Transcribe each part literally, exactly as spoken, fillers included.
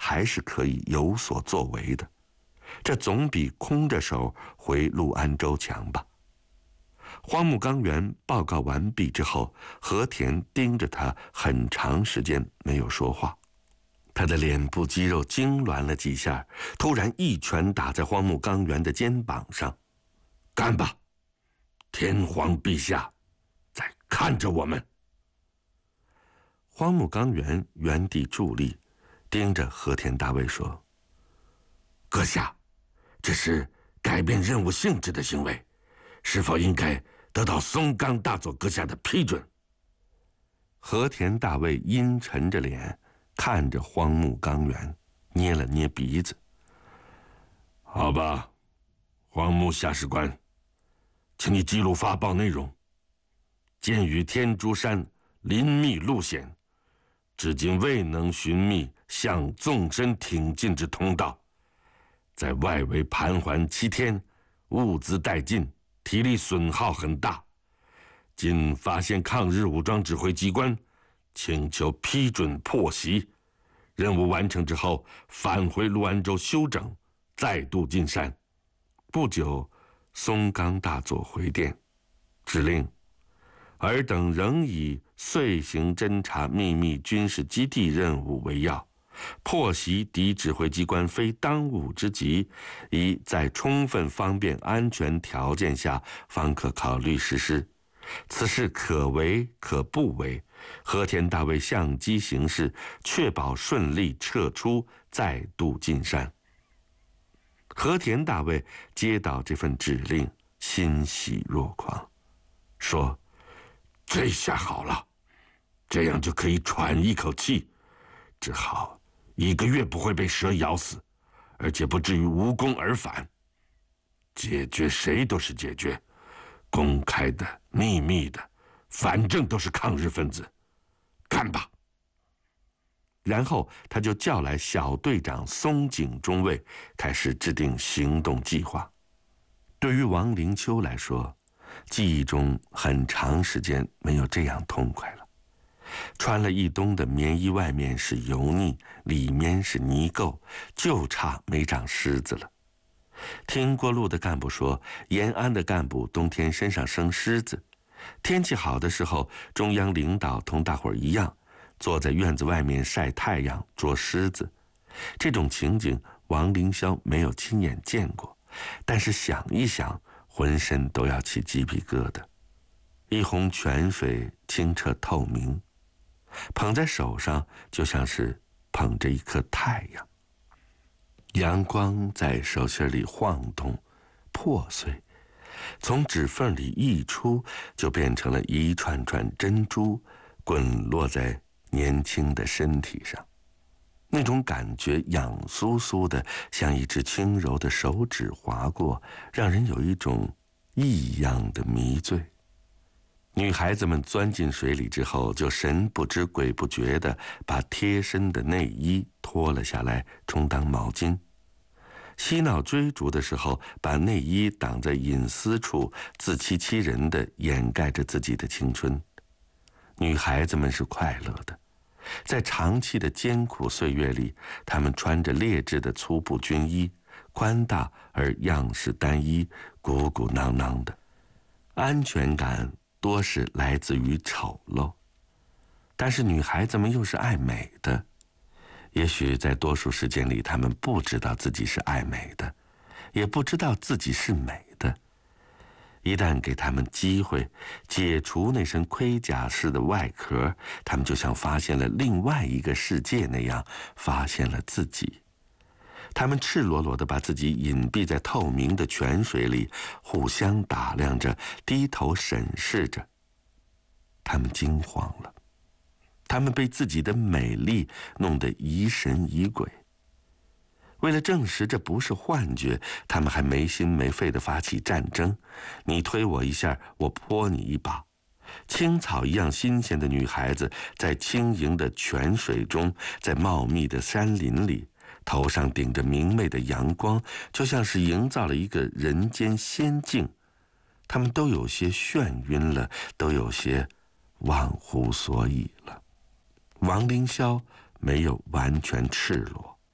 还是可以有所作为的，这总比空着手回陆安州强吧。荒木纲原报告完毕之后，和田盯着他很长时间没有说话，他的脸部肌肉痉挛了几下，突然一拳打在荒木纲原的肩膀上：“干吧，天皇陛下在看着我们。”荒木纲原原地伫立，盯着和田大卫说：“阁下，这是改变任务性质的行为，是否应该得到松冈大佐阁下的批准？”和田大卫阴沉着脸看着荒木纲原，捏了捏鼻子：“好吧，荒木下士官，请你记录发报内容。鉴于天竺山林密路险，至今未能寻觅向纵深挺进之通道，在外围盘桓七天，物资殆尽，体力损耗很大。今发现抗日武装指挥机关，请求批准破袭。任务完成之后，返回陆安州休整，再度进山。不久，松冈大佐回电，指令尔等仍以遂行侦察秘密军事基地任务为要，破袭敌指挥机关非当务之急，宜在充分方便安全条件下方可考虑实施。此事可为可不为，和田大卫相机行事，确保顺利撤出，再度进山。和田大卫接到这份指令，欣喜若狂，说：“这下好了，这样就可以喘一口气，只好一个月不会被蛇咬死，而且不至于无功而返。解决谁都是解决，公开的、秘密的，反正都是抗日分子，干吧！”然后他就叫来小队长松井中尉，开始制定行动计划。对于王灵秋来说，记忆中很长时间没有这样痛快了。穿了一冬的棉衣，外面是油腻，里面是泥垢，就差没长虱子了。听过路的干部说，延安的干部冬天身上生虱子，天气好的时候，中央领导同大伙儿一样，坐在院子外面晒太阳捉虱子。这种情景王凌霄没有亲眼见过，但是想一想，浑身都要起鸡皮疙瘩。一泓泉水清澈透明，捧在手上就像是捧着一颗太阳。阳光在手心里晃动破碎，从指缝里溢出，就变成了一串串珍珠，滚落在年轻的身体上。那种感觉痒酥酥的，像一只轻柔的手指划过，让人有一种异样的迷醉。女孩子们钻进水里之后，就神不知鬼不觉地把贴身的内衣脱了下来，充当毛巾。嬉闹追逐的时候，把内衣挡在隐私处，自欺欺人地掩盖着自己的青春。女孩子们是快乐的，在长期的艰苦岁月里，她们穿着劣质的粗布军衣，宽大而样式单一，鼓鼓囊囊的，安全感多是来自于丑陋。但是女孩子们又是爱美的，也许在多数时间里，她们不知道自己是爱美的，也不知道自己是美的。一旦给他们机会，解除那身盔甲式的外壳，他们就像发现了另外一个世界那样，发现了自己。他们赤裸裸地把自己隐蔽在透明的泉水里，互相打量着，低头审视着。他们惊慌了，他们被自己的美丽弄得疑神疑鬼。为了证实这不是幻觉，他们还没心没肺地发起战争，你推我一下，我泼你一把。青草一样新鲜的女孩子，在轻盈的泉水中，在茂密的山林里，头上顶着明媚的阳光，就像是营造了一个人间仙境。他们都有些眩晕了，都有些忘乎所以了。王凌霄没有完全赤裸，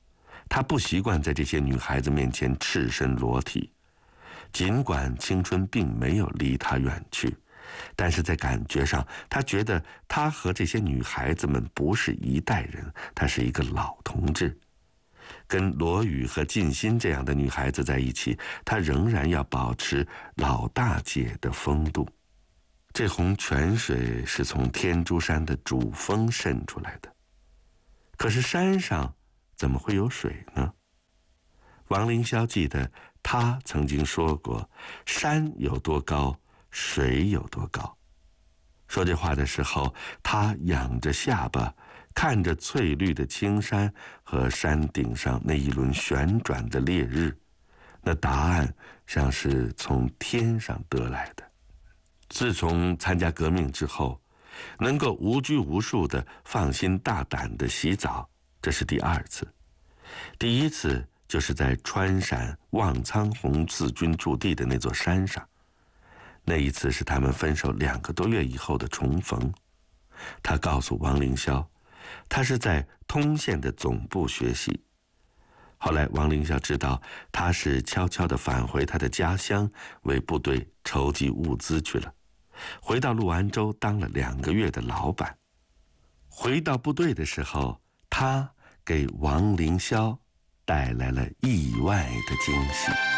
他不习惯在这些女孩子面前赤身裸体，尽管青春并没有离他远去，但是在感觉上，他觉得他和这些女孩子们不是一代人，他是一个老同志。跟罗宇和静心这样的女孩子在一起，他仍然要保持老大姐的风度。这泓泉水是从天竺山的主峰渗出来的，可是山上怎么会有水呢？王凌霄记得他曾经说过，山有多高，水有多高。说这话的时候，他仰着下巴，看着翠绿的青山和山顶上那一轮旋转的烈日，那答案像是从天上得来的。自从参加革命之后，能够无拘无束地放心大胆地洗澡，这是第二次。第一次就是在川陕望苍红四军驻地的那座山上，那一次是他们分手两个多月以后的重逢。他告诉王凌霄，他是在通县的总部学习。后来王凌霄知道他是悄悄地返回他的家乡，为部队筹集物资去了，回到陆安州当了两个月的老板。回到部队的时候，他给王凌霄带来了意外的惊喜。